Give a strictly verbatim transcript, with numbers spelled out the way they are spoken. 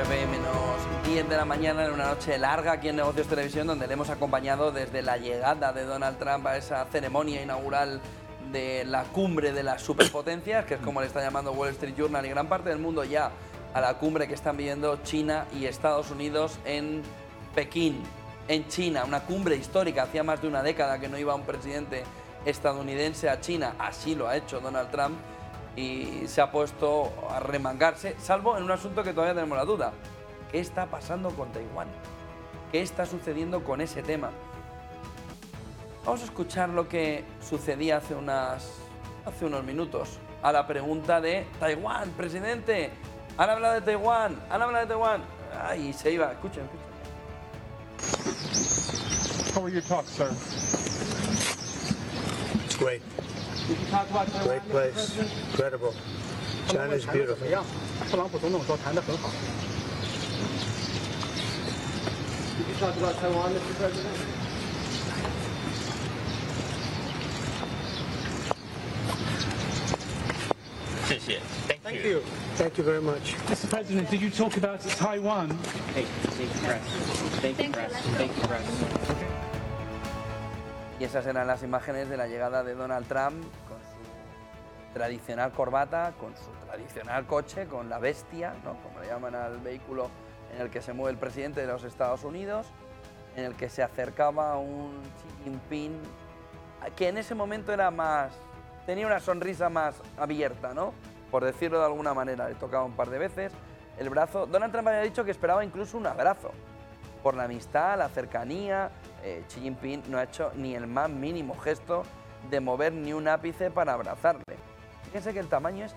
nueve menos diez de la mañana, en una noche larga aquí en Negocios Televisión, donde le hemos acompañado desde la llegada de Donald Trump a esa ceremonia inaugural de la cumbre de las superpotencias, que es como le está llamando Wall Street Journal y gran parte del mundo ya, a la cumbre que están viviendo China y Estados Unidos en Pekín, en China, una cumbre histórica. Hacía más de una década que no iba un presidente estadounidense a China, así lo ha hecho Donald Trump, y se ha puesto a remangarse, salvo en un asunto que todavía tenemos la duda. ¿Qué está pasando con Taiwán? ¿Qué está sucediendo con ese tema? Vamos a escuchar lo que sucedía hace, unas, hace unos minutos a la pregunta de Taiwán, presidente. Han hablado de Taiwán, han hablado de Taiwán. Ay, se iba. Escuchen, escuchen. How were your talks, sir? It's great. Did you talk about Taiwan? Great place. Incredible. China is beautiful. 特朗普总统说谈得很好。Did you talk about Taiwan, Mister President? Thank you. Thank you. Thank you very much. Mister President, did you talk about Taiwan? Hey, thank you, press. Thank you, press. Thank you, press. Y esas eran las imágenes de la llegada de Donald Trump con su tradicional corbata, con su tradicional coche, con la bestia, ¿no?, como le llaman al vehículo en el que se mueve el presidente de los Estados Unidos, en el que se acercaba un Xi Jinping, que en ese momento era más, tenía una sonrisa más abierta, ¿no?, por decirlo de alguna manera. Le tocaba un par de veces el brazo. Donald Trump había dicho que esperaba incluso un abrazo, por la amistad, la cercanía. eh, Xi Jinping no ha hecho ni el más mínimo gesto de mover ni un ápice para abrazarle. Fíjense que el tamaño es